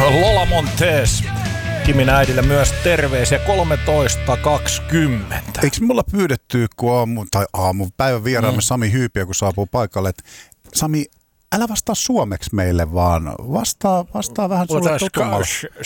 Lola Montez. Kimin äidille myös terveisiä 13.20. Eikö mulla pyydetty, kun päivän vieraamme Sami Hyypiä, kun saapuu paikalle, että Sami, älä vastaa suomeksi meille, vaan vastaa vähän sulle tutumalla.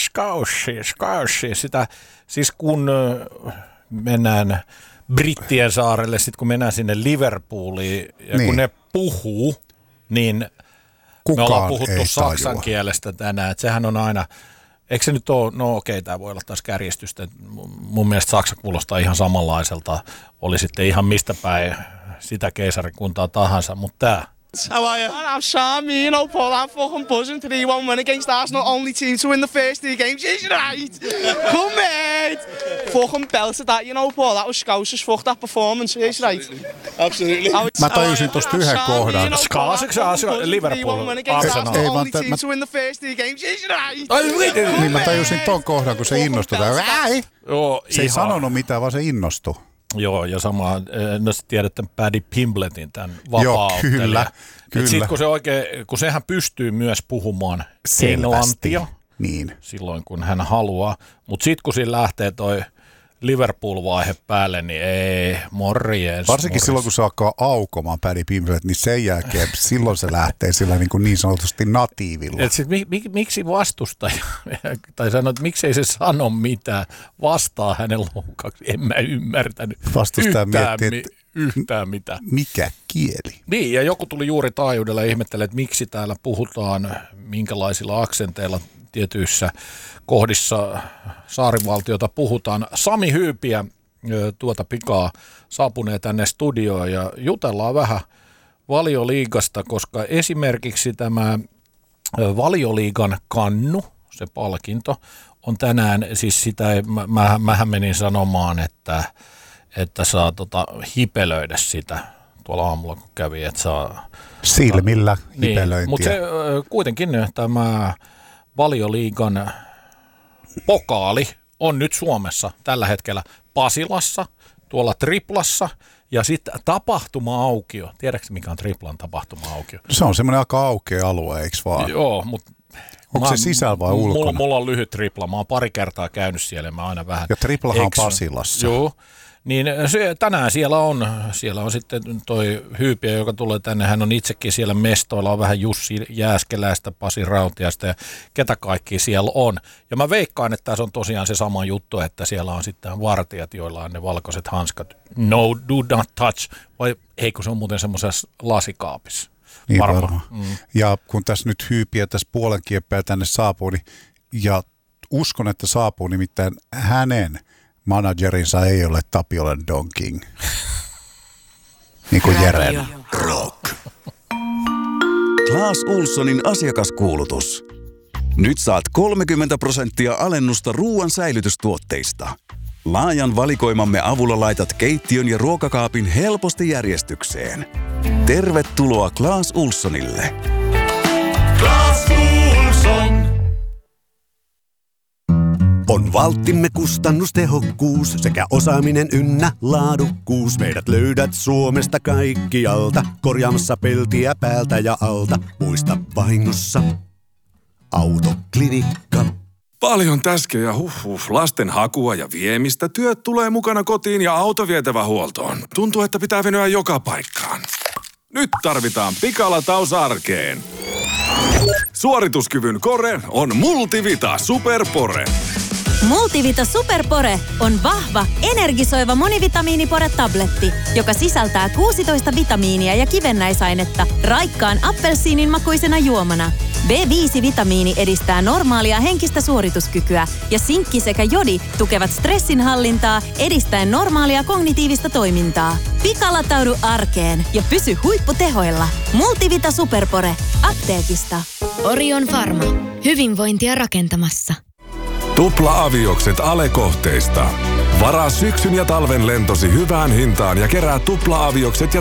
Skaussi. Sitä, siis kun mennään Brittien saarelle, sitten kun mennään sinne Liverpooliin, ja niin. Kun ne puhuu, niin kukaan me ollaan puhuttu saksan kielestä tänään, että sehän on aina, eikö se nyt ole, no okei, tämä voi olla taas kärjistystä, mun mielestä saksa kuulostaa ihan samanlaiselta, oli sitten ihan mistä päin sitä keisarikuntaa tahansa, mutta tämä. How are you? I'm Sami, Paul, I'm fucking buzzing. 3-1 win against Arsenal, only team to win the first 3 games. Is right? Come mate! Fucking belted that, Paul. That was Scousers, fuck that performance. Is right? Absolutely. Mä tajusin tosta yhden kohdan. Liverpool, Arsenal. Only team to win the first 3 games. Is right? Niin mä tajusin ton kohdan, kun se innostui. Se ei sanonut mitään, vaan se innostui. Joo, ja sama, no tiedätte Paddy Pimblettin, tämän vapaa-ottelija. Kyllä. Sitten kun se oikein, kun sehän pystyy myös puhumaan englantia, niin. Silloin kun hän haluaa, mutta sitten kun siinä lähtee toi Liverpool-vaihe päälle, niin ei, morjens. Varsinkin silloin, kun se alkaa aukomaan Paddy Pimblet, niin sen jälkeen silloin se lähtee sillä niin sanotusti natiivilla. Miksi vastustaja, tai sanoo, että miksei se sano mitään, vastaa hänen loukkaaksi, en mä ymmärtänyt yhtään mitään. Mikä kieli? Niin, ja joku tuli juuri taajuudella ja ihmettelee, että miksi täällä puhutaan, minkälaisilla aksenteilla tietyissä kohdissa saarivaltiota puhutaan. Sami Hyypiä tuota pikaa saapunee tänne studioon ja jutellaan vähän Valioliigasta, koska esimerkiksi tämä Valioliigan kannu, se palkinto, on tänään, siis sitä mähän menin sanomaan, että saa hipelöidä sitä tuolla aamulla, kun kävi, että saa silmillä hipelöintiä. Niin, mutta se kuitenkin tämä Valioliigan pokaali on nyt Suomessa tällä hetkellä Pasilassa, tuolla Triplassa ja sitten tapahtuma-aukio. Tiedätkö mikä on Triplan tapahtuma-aukio? Se on semmoinen aika aukea alue, eikö vaan? Joo, mutta onko se sisällä vai ulkona? Mulla on lyhyt Tripla. Mä oon pari kertaa käynyt siellä ja mä aina vähän. Ja Triplahan on Pasilassa. Joo. Niin tänään siellä on sitten toi Hyypiä, joka tulee tänne, hän on itsekin siellä mestoilla, on vähän Jussi Jääskeläistä, Pasi Rautiasta ja ketä kaikki siellä on. Ja mä veikkaan, että tässä on tosiaan se sama juttu, että siellä on sitten vartijat, joilla on ne valkoiset hanskat. No, do not touch, vai eikö se on muuten semmoisessa lasikaapissa? Niin varmaan. Ja kun tässä nyt Hyypiä tässä puolen kieppeä tänne saapuu, niin, ja uskon, että saapuu nimittäin hänen managerinsa ei ole Tapiolan Don King. Niin kuin Jeren. Rock. Claes Ohlsonin asiakaskuulutus. Nyt saat 30% alennusta ruoan säilytystuotteista. Laajan valikoimamme avulla laitat keittiön ja ruokakaapin helposti järjestykseen. Tervetuloa Claes Ohlsonille. Claes Ohlson. On valttimme kustannustehokkuus sekä osaaminen ynnä laadukkuus. Meidät löydät Suomesta kaikkialta, korjaamassa peltiä päältä ja alta. Muista vahingossa Autoklinikka. Paljon täskejä, lasten hakua ja viemistä. Työt tulee mukana kotiin ja auto vietävä huoltoon. Tuntuu, että pitää venyä joka paikkaan. Nyt tarvitaan pikalataus arkeen. Suorituskyvyn kore on Multivita Superpore. Multivita Superpore on vahva, energisoiva monivitamiinipore-tabletti, joka sisältää 16 vitamiinia ja kivennäisainetta raikkaan appelsiinin makuisena juomana. B5-vitamiini edistää normaalia henkistä suorituskykyä ja sinkki sekä jodi tukevat stressinhallintaa edistäen normaalia kognitiivista toimintaa. Pikalataudu arkeen ja pysy huipputehoilla. Multivita Superpore. Apteekista. Orion Pharma. Hyvinvointia rakentamassa. Tupla-aviokset alekohteista. Varaa syksyn ja talven lentosi hyvään hintaan ja kerää tupla-aviokset ja